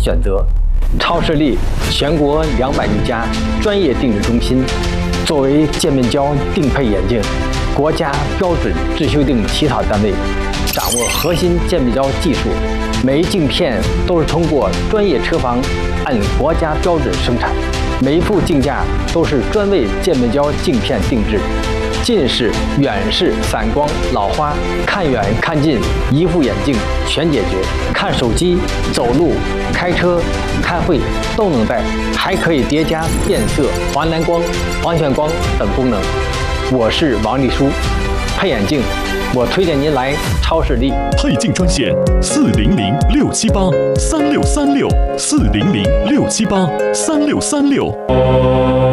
选择。超视力全国200余家专业定制中心，作为渐面胶定配眼镜国家标准制修订起草单位，掌握核心渐面胶技术，每一镜片都是通过专业车房按国家标准生产，每一副镜架都是专为渐面胶镜片定制。近视、远视、散光、老花，看远看近，一副眼镜全解决。看手机、走路、开车、开会都能戴，还可以叠加变色、环蓝光、环旋光等功能。我是王立书，配眼镜，我推荐您来超视力。 配镜专线400-678-3636，400-678-3636。